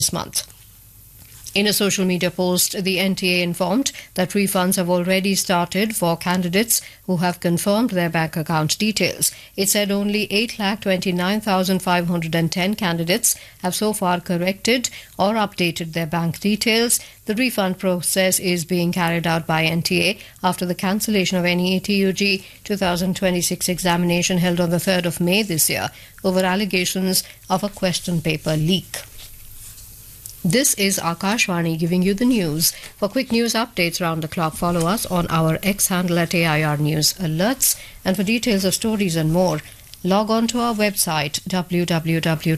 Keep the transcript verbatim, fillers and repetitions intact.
this month. In a social media post, the N T A informed that refunds have already started for candidates who have confirmed their bank account details. It said only eight lakh twenty-nine thousand five hundred ten candidates have so far corrected or updated their bank details. The refund process is being carried out by N T A after the cancellation of N E A T U G twenty twenty-six examination held on the third of May this year over allegations of a question paper leak. This is Akashvani giving you the news. For quick news updates round the clock, follow us on our X handle at A I R News Alerts. And for details of stories and more, log on to our website w w w